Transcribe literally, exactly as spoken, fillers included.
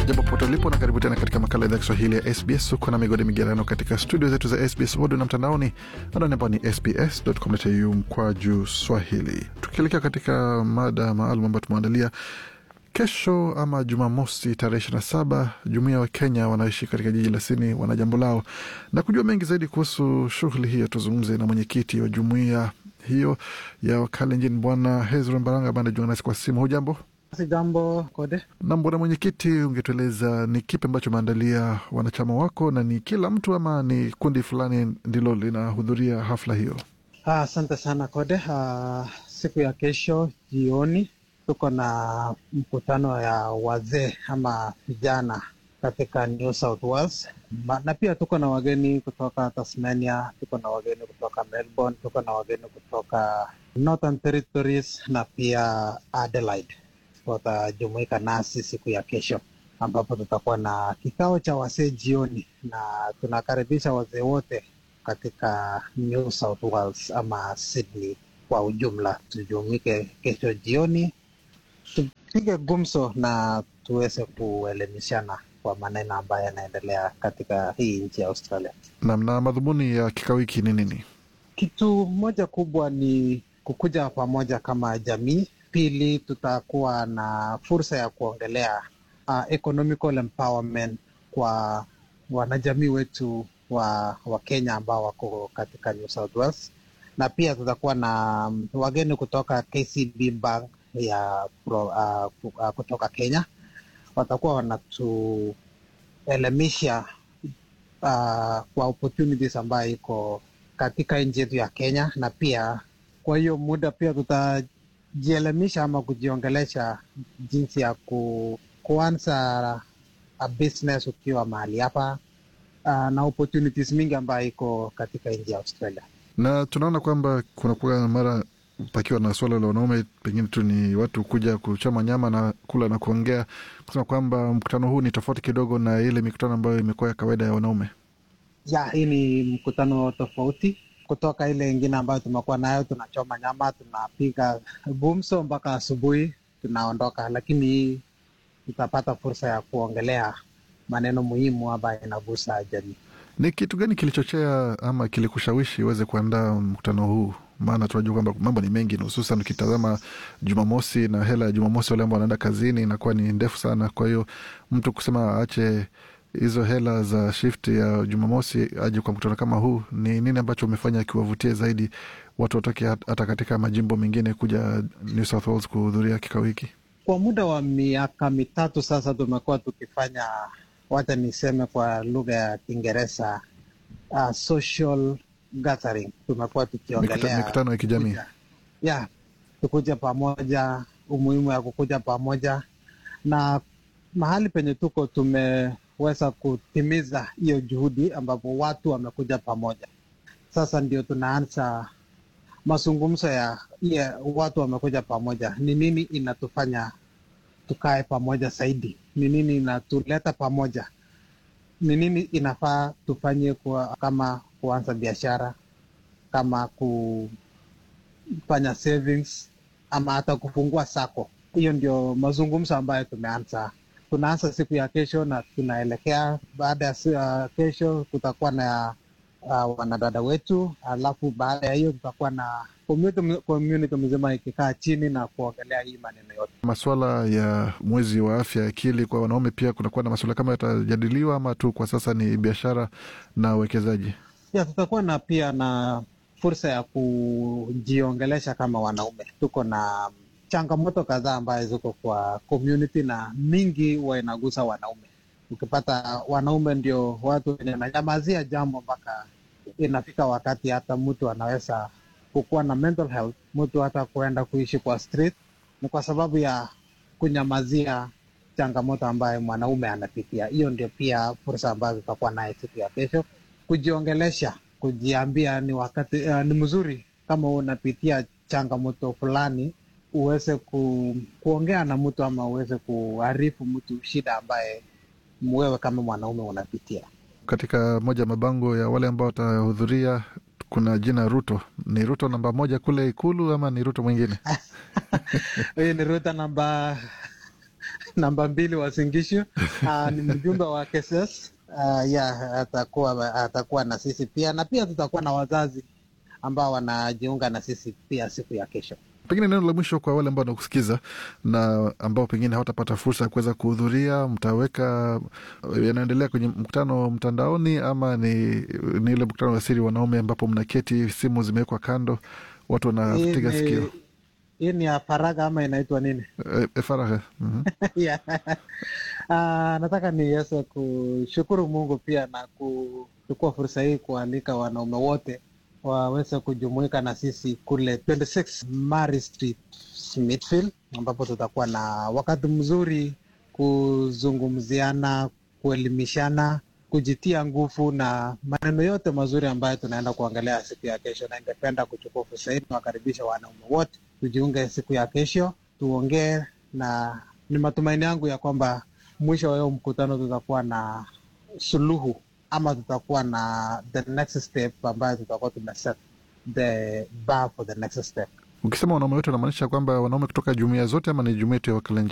Jambo popote ulipo na karibu tena katika makala ya Kiswahili ya S B S. Uko na Migode Migerano katika studio zetu za S B S Audio na mtandaoni anwani ambayo ni s b s dot com dot a u mkwaju Swahili. Tukielekea katika mada maalum ambayo tumeandalia kesho ama Jumamosi tarehe ishirini na saba, jumuiya wa Kenya wanaishi katika jiji la Sydney wana jambo lao. Na kujua mengi zaidi kuhusu shughuli hiyo, tuzungumze na mwenyekiti wa jumuiya hiyo ya Wakalenjin Bwana Hezron Baranga ambaye anajiunga nasi kwa simu. Hujambo? Jambo Kode. Na mbona mwenyekiti, ungetueleza ni kipi ambacho maandalia wanachama wako, na ni kila mtu ama ni kundi fulani ndilo linahudhuria hafla hiyo? Asante ah, sana Kode. Ah, siku ya kesho jioni tuko na mkutano ya wazee ama vijana katika New South Wales, na pia tuko na wageni kutoka Tasmania, tuko na wageni kutoka Melbourne, tuko na wageni kutoka Northern Territories na pia Adelaide. Watajumuika nasi siku ya kesho ambapo tutakuwa na kikao cha wazee jioni, na tunakaribisha wazee wote katika New South Wales ama Sydney kwa ujumla. Tujumuike kesho jioni, tupige gumzo na tuweze kuelimishana kwa maneno ambayo yanaendelea katika hii nchi ya Australia. Na, na madhumuni ya kikao hiki ni nini? Kitu moja kubwa ni kukuja pamoja kama jamii. Pili, tutakuwa na fursa ya kuongelea uh, economical empowerment kwa wanajamii wetu wa, wa Kenya ambao wako katika New South Wales, na pia tutakuwa na um, wageni kutoka K C B Bank ya pro, uh, uh, kutoka Kenya. Watakuwa wanatuelimisha uh, kwa opportunities ambayo iko katika nchi yetu ya Kenya, na pia kwa hiyo muda pia tuta jielimisha ama kujiongelesha jinsi ya ku, kuanza a business ukiwa mahali hapa, uh, na opportunities mingi ambayo iko katika nchi ya Australia. Na tunaona kwamba kuna kuwa mara pakiwa na swala la wanaume, pengine tu ni watu kuja kuchoma nyama na kula na kuongea, kusema kwamba mkutano huu ni tofauti kidogo na ile mikutano ambayo imekuwa ya kawaida ya wanaume. Ya, hii ni mkutano tofauti kutoka ile ingine ambayo tumekuwa nayo. Tunachoma nyama, tunapiga gumzo mpaka asubuhi, tunaondoka. Lakini hii tutapata fursa ya kuongelea maneno muhimu ambayo inagusa jamii. Ni kitu gani kilichochea ama kilikushawishi uweze kuandaa mkutano huu? Maana tunajua kwamba mambo ni mengi, hususan ukitazama Jumamosi na hela ya Jumamosi wale ambao wanaenda kazini inakuwa ni ndefu sana. Kwa hiyo mtu kusema aache hizo hela za shift ya Jumamosi aje kwa mkutano kama huu, ni nini ambacho umefanya kiwavutie zaidi watu watoke hata katika majimbo mengine kuja New South Wales kuhudhuria kikao hiki? Kwa muda wa miaka mitatu sasa tumekuwa tukifanya, wacha niseme kwa lugha ya Kiingereza, uh, social gathering. Tumekuwa tukiongelea mikutano ya kijamii. Yeah, tukuja pamoja, umuhimu ya kukuja pamoja, na mahali penye tuko tumeweza kutimiza hiyo juhudi ambapo watu wamekuja pamoja. Sasa ndio tunaanza mazungumzo ya yeah, watu wamekuja pamoja. Ni nini inatufanya tukae pamoja zaidi? Ni nini inatuleta pamoja? Ni nini inafaa tufanye kwa, kama kuanza biashara, kama kufanya savings, ama hata kufungua sako. Hiyo ndio mazungumzo ambayo tumeanza. Tunaanza siku ya kesho na tunaelekea baada ya uh, kesho kutakuwa na uh, wanadada wetu, alafu baada ya hiyo tutakuwa na community, community mzima ikikaa chini na kuongelea hii maneno yote. Masuala ya mwezi wa afya ya akili kwa wanaume pia kunakuwa na masuala kama yatajadiliwa, ama tu kwa sasa ni biashara na uwekezaji? Ya, tutakuwa na pia na fursa ya kujiongelesha kama wanaume. Tuko na changamoto kadhaa ambayo ziko kwa community na mingi huwa inagusa wanaume. Ukipata wanaume ndio watu wenye wananyamazia jambo mpaka inafika wakati hata mtu anaweza kukuwa na mental health, mtu hata kuenda kuishi kwa street, ni kwa sababu ya kunyamazia changamoto ambayo mwanaume anapitia. Hiyo ndio pia fursa ambayo tutakuwa naye siku ya kesho, kujiongelesha, kujiambia ni wakati uh, ni mzuri kama unapitia changamoto fulani uweze ku, kuongea na mtu ama uweze kuarifu mtu shida ambaye wewe kama mwanaume unapitia. Katika moja ya mabango ya wale ambao watahudhuria kuna jina Ruto. Ni Ruto namba moja kule Ikulu ama ni Ruto mwingine? Hii ni Ruto namba namba mbili wa Singishu. Uh, ni mjumbe wa K S S. Uh, yeah, atakuwa atakuwa na sisi pia, na pia tutakuwa na wazazi ambao wanajiunga na sisi pia siku ya kesho. Pengine neno la mwisho kwa wale ambao wanakusikiza na ambao pengine hawatapata fursa ya kuweza kuhudhuria, mtaweka yanaendelea kwenye mkutano mtandaoni ama ni, ni ile mkutano wa siri wanaume ambapo mnaketi, simu zimewekwa kando, watu wanatega sikio? Hii ni ya faragha ama inaitwa nini? E, e faragha. Mm-hmm. Yeah. Uh, nataka niweze kushukuru Mungu pia na kuchukua fursa hii kualika wanaume wote waweze kujumuika na sisi kule twenty-six Murray Street Smithfield, ambapo tutakuwa na wakati mzuri kuzungumziana, kuelimishana, kujitia nguvu na maneno yote mazuri ambayo tunaenda kuangalia siku ya kesho. Na ningependa kuchukua fursa hii kuwakaribisha wanaume wote tujiunge siku ya kesho, tuongee, na ni matumaini yangu ya kwamba mwisho wa hiyo mkutano tutakuwa na suluhu ama tutakuwa na the next step ambayo tutakuwa tumeset the bar for the next step. Ukisema wanaume wote unamaanisha kwamba wanaume kutoka jumuiya zote ama ni jumuiya tu ya Wakalenjin?